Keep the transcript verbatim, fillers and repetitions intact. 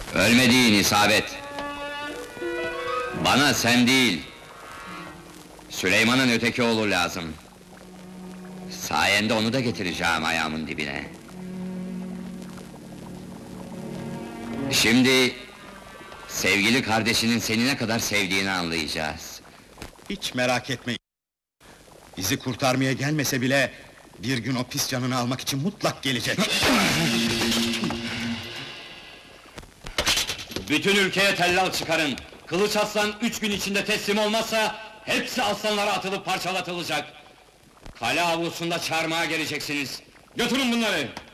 Ölmediğin isabet. Bana sen değil, Süleyman'ın öteki oğlu lazım. Sayende onu da getireceğim ayağımın dibine. Şimdi, sevgili kardeşinin seni ne kadar sevdiğini anlayacağız. Hiç merak etme. Bizi kurtarmaya gelmese bile... ...bir gün o pis canını almak için mutlak gelecek. Bütün ülkeye tellal çıkarın! Kılıç Aslan üç gün içinde teslim olmazsa... ...hepsi aslanlara atılıp parçalatılacak! Kale avlusunda çarmıha geleceksiniz! Götürün bunları!